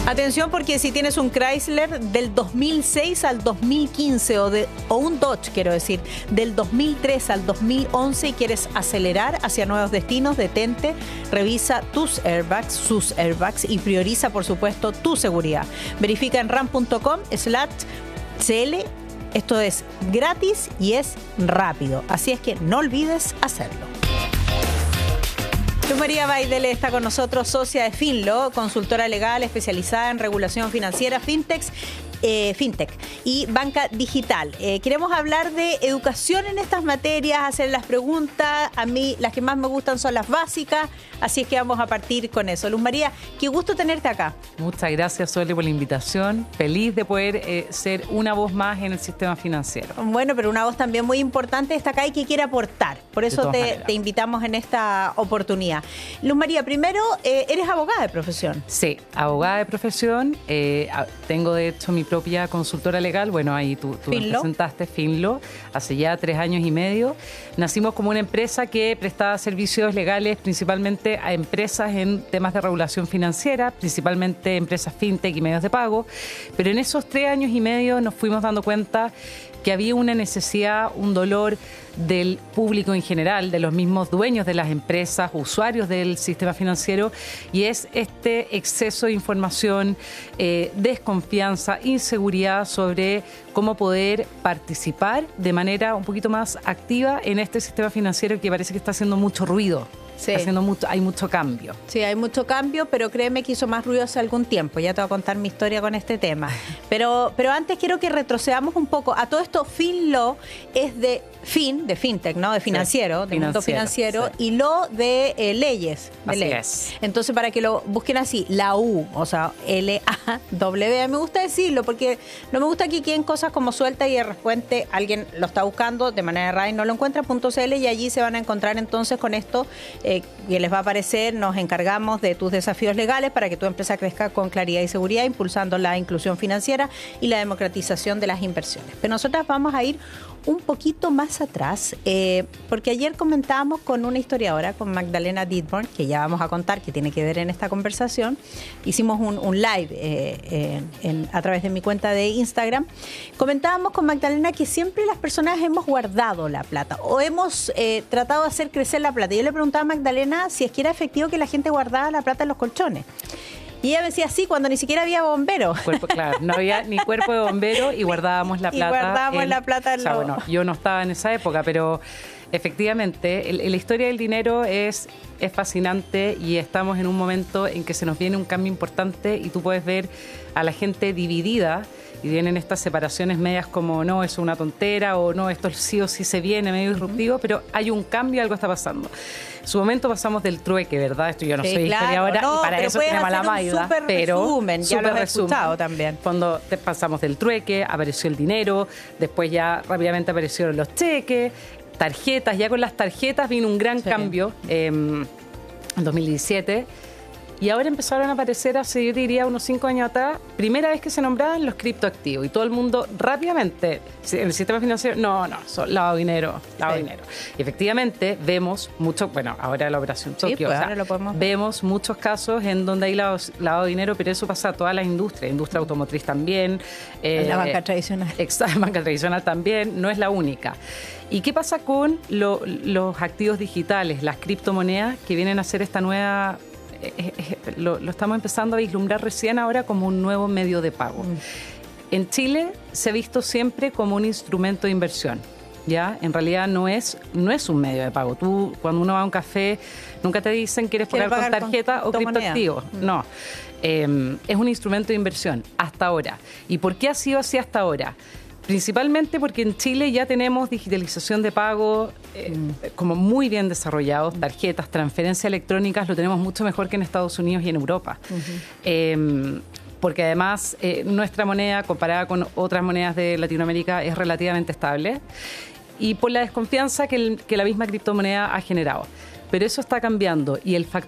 Atención, porque si tienes un Chrysler del 2006 al 2015 o un Dodge, quiero decir, del 2003 al 2011 y quieres acelerar hacia nuevos destinos, detente, revisa tus airbags, sus airbags y prioriza, por supuesto, tu seguridad. Verifica en ram.com/CL. Esto es gratis y es rápido, así es que no olvides hacerlo. Luz María Baidele está con nosotros, socia de Finlo, consultora legal especializada en regulación financiera, fintech y banca digital. Queremos hablar de educación en estas materias, hacer las preguntas. A mí las que más me gustan son las básicas, así es que vamos a partir con eso. Luz María, qué gusto tenerte acá. Muchas gracias, Sole, por la invitación. Feliz de poder ser una voz más en el sistema financiero. Bueno, pero una voz también muy importante está acá y que quiere aportar. Por eso te invitamos en esta oportunidad. Luz María, primero, eres abogada de profesión. Sí, abogada de profesión. Tengo, de hecho, mi propia consultora legal. Bueno, ahí tú me presentaste, Finlo, hace ya 3 años y medio. Nacimos como una empresa que prestaba servicios legales principalmente a empresas en temas de regulación financiera, principalmente empresas fintech y medios de pago. Pero en esos 3 años y medio nos fuimos dando cuenta que había una necesidad, un dolor del público en general, de los mismos dueños de las empresas, usuarios del sistema financiero, y es este exceso de información, desconfianza, inseguridad sobre cómo poder participar de manera un poquito más activa en este sistema financiero que parece que está haciendo mucho ruido. Sí. Hay mucho cambio. Sí, hay mucho cambio, pero créeme que hizo más ruido hace algún tiempo. Ya te voy a contar mi historia con este tema. Pero antes quiero que retrocedamos un poco. A todo esto, Finlo es de fintech, ¿no? De financiero, sí, de mundo financiero, sí. Y lo de leyes. Así es. Entonces, para que lo busquen así, la U, o sea, LAW. Me gusta decirlo porque no me gusta que queden cosas como sueltas y de repente alguien lo está buscando de manera errada y no lo encuentra, .cl, y allí se van a encontrar entonces con esto que les va a aparecer. Nos encargamos de tus desafíos legales para que tu empresa crezca con claridad y seguridad, impulsando la inclusión financiera y la democratización de las inversiones. Pero nosotras vamos a ir un poquito más atrás, porque ayer comentábamos con una historiadora, con Magdalena Dittborn, que ya vamos a contar que tiene que ver en esta conversación. Hicimos un live a través de mi cuenta de Instagram. Comentábamos con Magdalena que siempre las personas hemos guardado la plata o hemos tratado de hacer crecer la plata. Yo le preguntaba a Magdalena si es que era efectivo que la gente guardaba la plata en los colchones. Y ella me decía sí, cuando ni siquiera había bombero. Claro, no había ni cuerpo de bombero y guardábamos la plata. Bueno, yo no estaba en esa época, pero efectivamente la historia del dinero es fascinante y estamos en un momento en que se nos viene un cambio importante y tú puedes ver a la gente dividida y vienen estas separaciones medias como no, es una tontera o no, esto sí o sí se viene medio disruptivo, pero hay un cambio, algo está pasando. En su momento pasamos del trueque, ¿verdad? Esto yo no soy historiadora y para eso tiene mala maida, pero resumen, ya lo he escuchado también. Cuando pasamos del trueque, apareció el dinero, después ya rápidamente aparecieron los cheques, tarjetas, ya con las tarjetas vino un gran cambio en 2017. Y ahora empezaron a aparecer hace, yo diría, unos 5 años atrás, primera vez que se nombraban los criptoactivos. Y todo el mundo rápidamente, el sistema financiero, no, son lavado de dinero. Y efectivamente vemos mucho, bueno, ahora la operación Tokio, pues, ahora lo podemos ver. Vemos muchos casos en donde hay lavado de dinero, pero eso pasa a todas las industrias, industria automotriz también. La banca tradicional. Exacto, banca tradicional también, no es la única. ¿Y qué pasa con los activos digitales, las criptomonedas que vienen a ser esta nueva... Lo estamos empezando a vislumbrar recién ahora como un nuevo medio de pago. En Chile se ha visto siempre como un instrumento de inversión, ¿ya? En realidad no es un medio de pago. Tú, cuando uno va a un café, nunca te dicen ¿quieres pagar con tarjeta o criptoactivo? No. Es un instrumento de inversión hasta ahora. ¿Y por qué ha sido así hasta ahora? Principalmente porque en Chile ya tenemos digitalización de pago como muy bien desarrollados, tarjetas, transferencias electrónicas, lo tenemos mucho mejor que en Estados Unidos y en Europa. Porque además nuestra moneda, comparada con otras monedas de Latinoamérica, es relativamente estable y por la desconfianza que la misma criptomoneda ha generado. Pero eso está cambiando y el factor